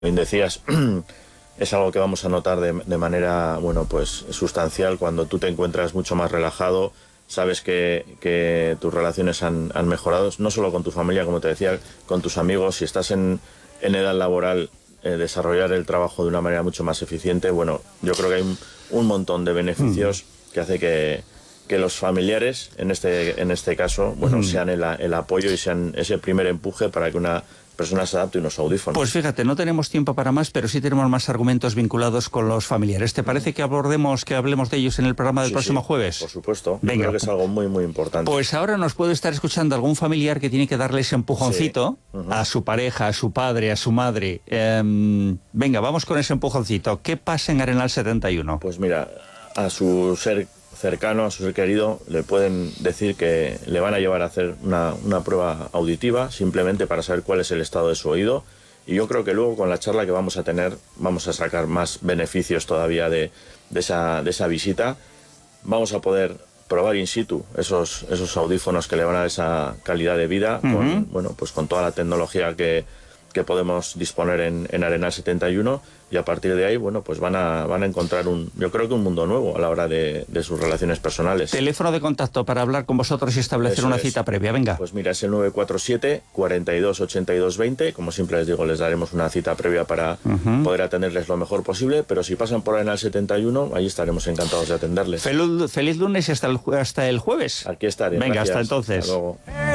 bien decías, es algo que vamos a notar de manera, bueno, pues sustancial cuando tú te encuentras mucho más relajado, sabes que tus relaciones han mejorado, no solo con tu familia, como te decía, con tus amigos. Si estás en edad laboral, desarrollar el trabajo de una manera mucho más eficiente. Bueno, yo creo que hay un montón de beneficios que hace que los familiares, en este caso, bueno, sean el apoyo y sean ese primer empuje para que una persona se adapte a unos audífonos. Pues fíjate, no tenemos tiempo para más, pero sí tenemos más argumentos vinculados con los familiares. ¿Te parece que hablemos de ellos en el programa del próximo jueves? Por supuesto. Venga. Yo creo que es algo muy, muy importante. Pues ahora nos puede estar escuchando algún familiar que tiene que darle ese empujoncito a su pareja, a su padre, a su madre. Venga, vamos con ese empujoncito. ¿Qué pasa en Arenal 71? Pues mira, a su ser cercano, a su ser querido, le pueden decir que le van a llevar a hacer una prueba auditiva, simplemente para saber cuál es el estado de su oído. Y yo creo que luego, con la charla que vamos a tener, vamos a sacar más beneficios todavía de esa visita. Vamos a poder probar in situ esos audífonos que le van a dar esa calidad de vida, con toda la tecnología que podemos disponer en Arenal 71, y a partir de ahí, bueno, pues van a encontrar yo creo que un mundo nuevo a la hora de sus relaciones personales. Teléfono de contacto para hablar con vosotros y establecer una cita previa, venga. Pues mira, es el 947 42 82 20. Como siempre les digo, les daremos una cita previa para poder atenderles lo mejor posible, pero si pasan por Arenal 71, ahí estaremos encantados de atenderles. Feliz lunes y hasta el jueves. Aquí estaré. Venga, gracias. hasta entonces. Hasta luego.